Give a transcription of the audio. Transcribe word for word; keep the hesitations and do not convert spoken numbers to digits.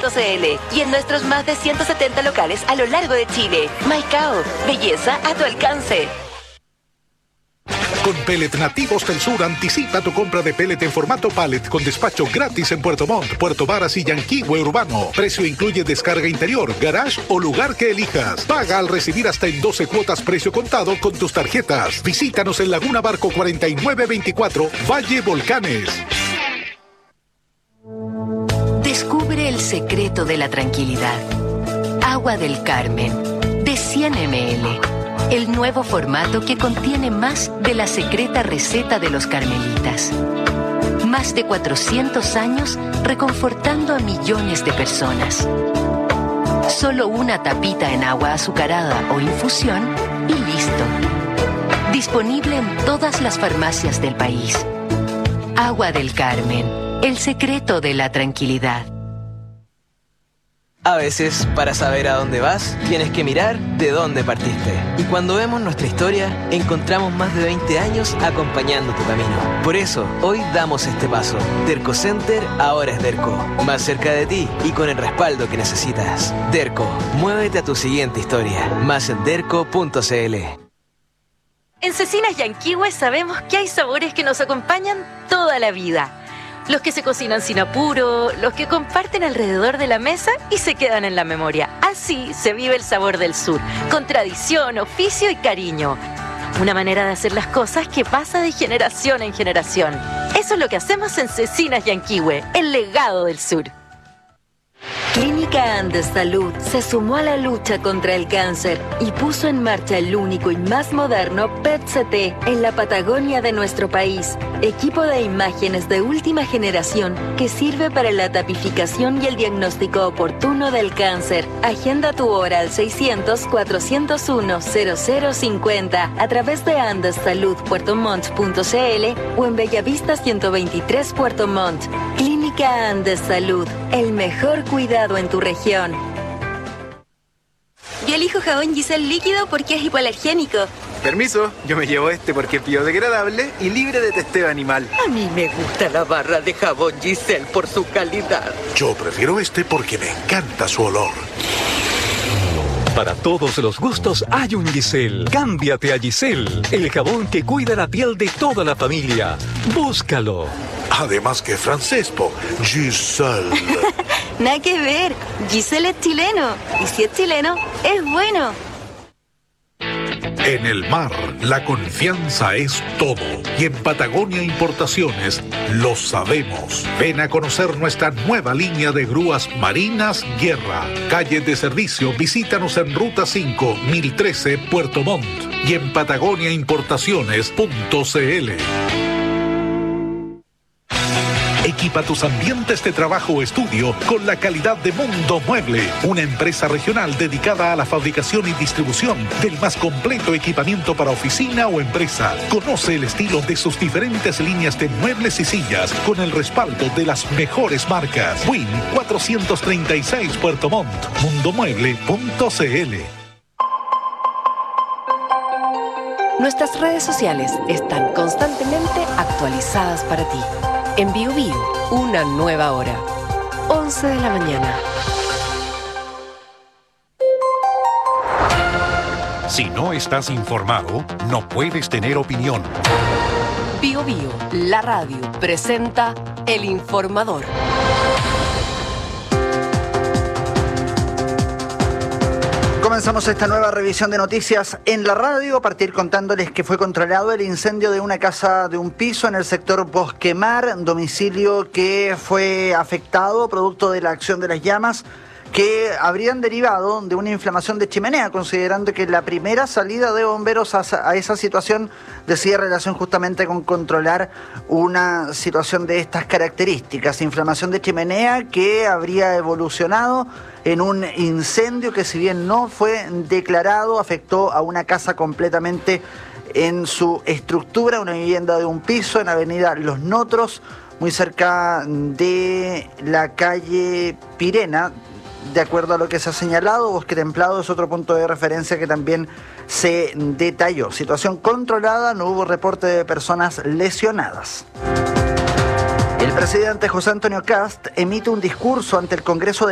punto c l y en nuestros más de ciento setenta locales a lo largo de Chile. Maicao, belleza a tu alcance. Con Pellet Nativos del Sur, anticipa tu compra de pellet en formato pallet con despacho gratis en Puerto Montt, Puerto Varas y Yanquihue Urbano. Precio incluye descarga interior, garage o lugar que elijas. Paga al recibir hasta en doce cuotas precio contado con tus tarjetas. Visítanos en Laguna Barco cuarenta y nueve veinticuatro, Valle Volcanes. Descubre el secreto de la tranquilidad. Agua del Carmen, de cien mililitros. El nuevo formato que contiene más de la secreta receta de los carmelitas. Más de cuatrocientos años reconfortando a millones de personas. Solo una tapita en agua azucarada o infusión y listo. Disponible en todas las farmacias del país. Agua del Carmen, el secreto de la tranquilidad. A veces, para saber a dónde vas, tienes que mirar de dónde partiste. Y cuando vemos nuestra historia, encontramos más de veinte años acompañando tu camino. Por eso, hoy damos este paso. Derco Center ahora es Derco. Más cerca de ti y con el respaldo que necesitas. Derco, muévete a tu siguiente historia. Más en derco punto c l. En Cecinas Yanquihue sabemos que hay sabores que nos acompañan toda la vida. Los que se cocinan sin apuro, los que comparten alrededor de la mesa y se quedan en la memoria. Así se vive el sabor del sur, con tradición, oficio y cariño. Una manera de hacer las cosas que pasa de generación en generación. Eso es lo que hacemos en Cecinas Yanquihue, el legado del sur. Clínica Andes Salud se sumó a la lucha contra el cáncer y puso en marcha el único y más moderno P E T C T en la Patagonia de nuestro país. Equipo de imágenes de última generación que sirve para la tapificación y el diagnóstico oportuno del cáncer. Agenda tu hora al seiscientos, cuatrocientos uno, cero cero cincuenta a través de andes salud puerto montt punto c l o en Bellavista ciento veintitrés Puerto Montt. Clínica Andes Salud, el mejor cuidado en tu región. Yo elijo jabón Giselle líquido porque es hipoalergénico. Permiso, yo me llevo este porque es biodegradable y libre de testeo animal. A mí me gusta la barra de jabón Giselle por su calidad. Yo prefiero este porque me encanta su olor. Para todos los gustos hay un Giselle. Cámbiate a Giselle, el jabón que cuida la piel de toda la familia. Búscalo. Además que francés, po. Giselle. Nada que ver. Giselle es chileno. Y si es chileno, es bueno. En el mar, la confianza es todo. Y en Patagonia Importaciones lo sabemos. Ven a conocer nuestra nueva línea de grúas marinas Guerra. Calle de servicio, visítanos en Ruta cinco, mil trece, Puerto Montt. Y en patagonia importaciones punto c l. Equipa tus ambientes de trabajo o estudio con la calidad de Mundo Mueble, una empresa regional dedicada a la fabricación y distribución del más completo equipamiento para oficina o empresa. Conoce el estilo de sus diferentes líneas de muebles y sillas con el respaldo de las mejores marcas. Win cuatrocientos treinta y seis Puerto Montt, mundo mueble punto c l. Nuestras redes sociales están constantemente actualizadas para ti. En Bio Bio, una nueva hora. once de la mañana. Si no estás informado, no puedes tener opinión. Bio Bio, la radio, presenta El Informador. Comenzamos esta nueva revisión de noticias en la radio, a partir contándoles que fue controlado el incendio de una casa de un piso en el sector Bosquemar, domicilio que fue afectado producto de la acción de las llamas que habrían derivado de una inflamación de chimenea, considerando que la primera salida de bomberos a, a esa situación decía relación justamente con controlar una situación de estas características, inflamación de chimenea que habría evolucionado en un incendio que, si bien no fue declarado, afectó a una casa completamente en su estructura, una vivienda de un piso en avenida Los Notros, muy cerca de la calle Pirena. De acuerdo a lo que se ha señalado, Bosque Templado es otro punto de referencia que también se detalló. Situación controlada, no hubo reporte de personas lesionadas. El presidente José Antonio Kast emite un discurso ante el Congreso de